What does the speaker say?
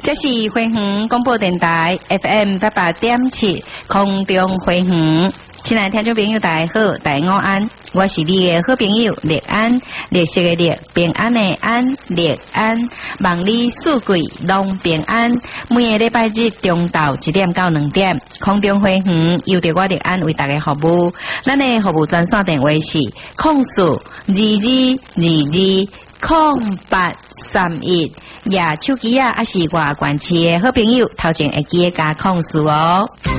这是花园广播电台 FM 88.7空中花园。亲爱的听众朋友，大家好，大家午安，我是你的好朋友丽安，绿色的绿，平安的安，丽安，望你四季拢平安。每个礼拜日中昼1点到2点，空中花园由着我丽安为大家服务。咱的服务专线电话是02220831，也手机啊，还是外关市的好朋友头前会记得加控诉哦。